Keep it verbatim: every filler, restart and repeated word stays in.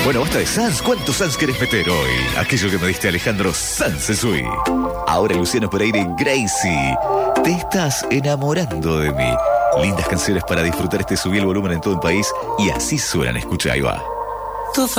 Bueno, basta de Sanz. ¿Cuántos Sanz querés meter hoy? Aquello que me diste, Alejandro Sanz Sui. Ahora Luciano Pereira y Gracie. Te estás enamorando de mí. Lindas canciones para disfrutar este Subí el Volumen en todo el país. Y así suenan. Escucha, ahí va.